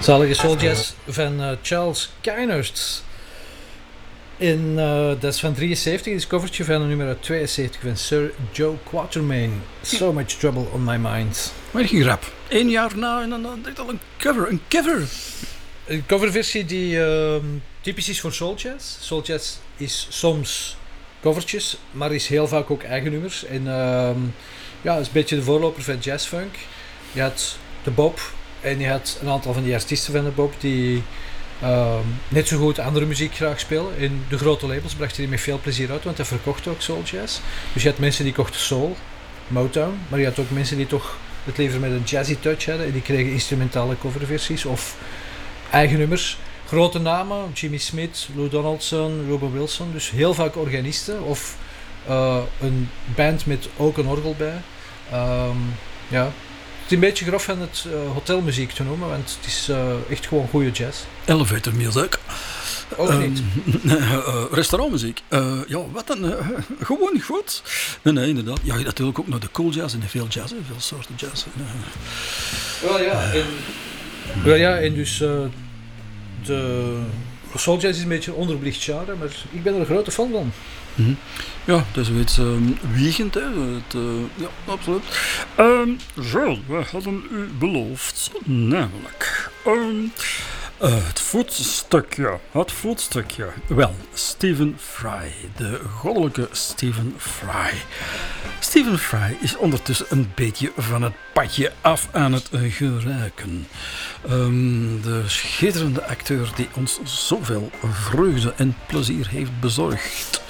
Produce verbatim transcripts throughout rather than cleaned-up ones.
Zalige soul jazz van uh, Charles Kyners. In, uh, dat is van drieënzeventig, dit is covertje van een nummer uit tweeënzeventig van Sir Joe Quatermain. So Much Trouble on My Mind. Maar geen grap. Eén jaar na en dan direct al een cover. Een cover. Een coverversie die uh, typisch is voor soul jazz. Soul jazz is soms covertjes, maar is heel vaak ook eigen nummers. En uh, ja, is een beetje de voorloper van jazzfunk. Je had de Bob en je had een aantal van die artiesten van de Bob die uh, net zo goed andere muziek graag spelen. En de grote labels brachten die met veel plezier uit, want dat verkocht ook soul jazz. Dus je had mensen die kochten soul, Motown, maar je had ook mensen die toch het liever met een jazzy touch hadden en die kregen instrumentale coverversies of eigen nummers. Grote namen, Jimmy Smith, Lou Donaldson, Ruben Wilson, dus heel vaak organisten of uh, een band met ook een orgel bij. Um, ja. Het is een beetje grof van het uh, hotelmuziek te noemen, want het is uh, echt gewoon goede jazz. Elevator music. Ook um, niet. Uh, restaurantmuziek. Uh, ja, wat dan? Uh, gewoon goed. Nee, nee, inderdaad. Ja, je natuurlijk ook nog de cool jazz en veel jazz, veel soorten jazz. Uh, Wel ja, en, wel ja, en dus uh, de soul jazz is een beetje een onderbelicht genre, maar ik ben er een grote fan van. Mm-hmm. Ja, dat is zoiets um, wiegend, hè. Het, uh, ja, absoluut. Um, zo, we hadden u beloofd, namelijk um, uh, het voetstukje, het voetstukje. Wel, Stephen Fry, de goddelijke Stephen Fry. Stephen Fry is ondertussen een beetje van het padje af aan het geraken. Um, de schitterende acteur die ons zoveel vreugde en plezier heeft bezorgd.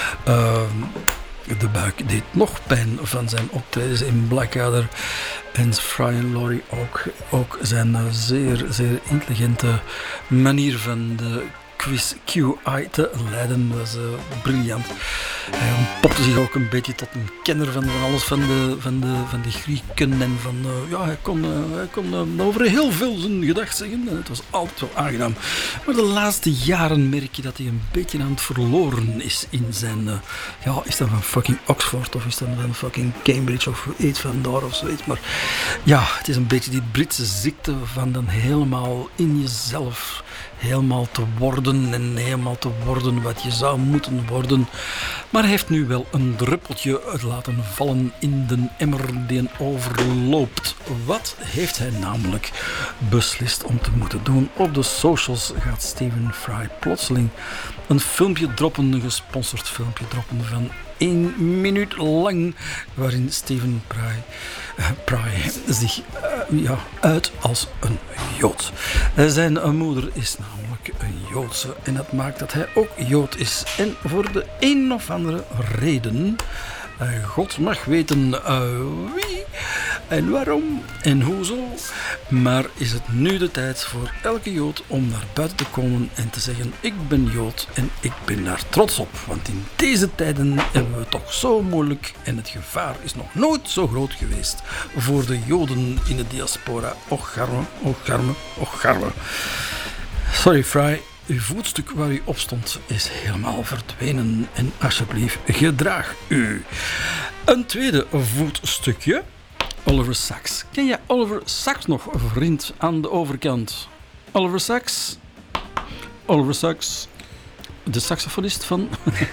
Um, de buik deed nog pijn van zijn optredens in Blackadder. En Fry en Laurie ook, ook zijn zeer, zeer intelligente manier van de quiz Q I te leiden was uh, briljant. Hij ontpopte zich ook een beetje tot een kenner van, van alles van de, van de, van de Grieken en van, uh, ja, hij kon, uh, hij kon uh, over heel veel zijn gedacht zeggen en het was altijd wel aangenaam. Maar de laatste jaren merk je dat hij een beetje aan het verloren is in zijn, uh, ja, is dat van fucking Oxford of is dat van fucking Cambridge of iets van daar of zoiets, maar ja, het is een beetje die Britse ziekte van dan helemaal in jezelf helemaal te worden en helemaal te worden wat je zou moeten worden. Maar hij heeft nu wel een druppeltje laten vallen in de emmer die overloopt. Wat heeft hij namelijk beslist om te moeten doen? Op de socials gaat Stephen Fry plotseling een filmpje droppen, een gesponsord filmpje droppen van één minuut lang, waarin Stephen Fry, uh, Fry zich uh, ja, uit als een Jood. Uh, zijn uh, moeder is namelijk een Joodse en dat maakt dat hij ook Jood is. En voor de een of andere reden, uh, God mag weten uh, wie en waarom en hoezo, maar is het nu de tijd voor elke Jood om naar buiten te komen en te zeggen: ik ben Jood en ik ben daar trots op. Want in deze tijden hebben we het toch zo moeilijk en het gevaar is nog nooit zo groot geweest voor de Joden in de diaspora. Och garme, och garme, och garme. Sorry Fry, uw voetstuk waar u op stond is helemaal verdwenen en alsjeblieft gedraag u. Een tweede voetstukje. Oliver Sacks. Ken jij Oliver Sacks nog, vriend aan de overkant? Oliver Sacks? Oliver Sacks, de saxofonist van...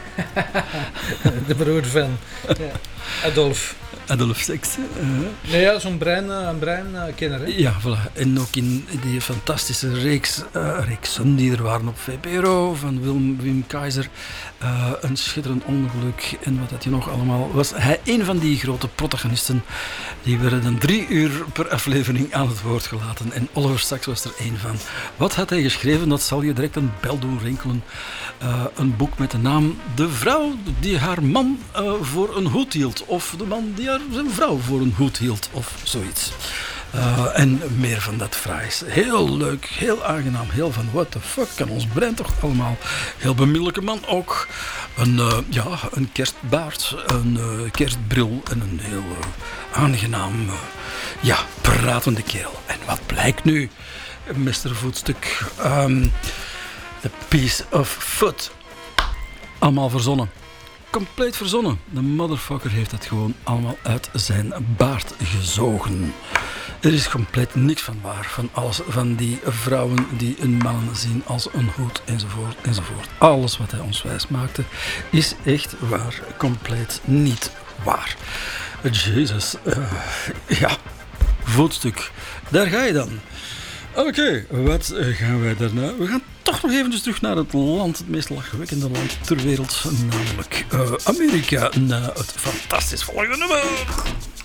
de broer van ja. Adolf. Adolf Sacks. Uh. Nee, ja, zo'n brein, een breinkenner. Hè? Ja, voilà. En ook in die fantastische reeks, uh, reeksen die er waren op V P R O van Wim, Wim Keizer. Uh, een schitterend ongeluk en wat had je nog allemaal. Was hij een van die grote protagonisten. Die werden dan drie uur per aflevering aan het woord gelaten. En Oliver Sacks was er één van. Wat had hij geschreven? Dat zal je direct een bel doen rinkelen. Uh, een boek met de naam De vrouw die haar man uh, voor een hoed hield. Of de man die haar zijn vrouw voor een hoed hield. Of zoiets. Uh, en meer van dat fraais. Heel leuk, heel aangenaam, heel van what the fuck kan ons brein toch allemaal. Heel bemiddelijke man ook. Een, uh, ja, een kerstbaard, een uh, kerstbril en een heel uh, aangenaam, uh, ja, pratende kerel. En wat blijkt nu, mister Voetstuk? Um, the piece of foot. Allemaal verzonnen. Compleet verzonnen. De motherfucker heeft het gewoon allemaal uit zijn baard gezogen. Er is compleet niks van waar. Van, alles, van die vrouwen die een man zien als een hoed enzovoort enzovoort. Alles wat hij ons wijs maakte is echt waar. Compleet niet waar. Jezus. Uh, ja. Voetstuk. Daar ga je dan. Oké, okay, wat gaan wij daarna? We gaan toch nog even terug naar het land, het meest lachwekkende land ter wereld, namelijk uh, Amerika, na het fantastisch volgende nummer.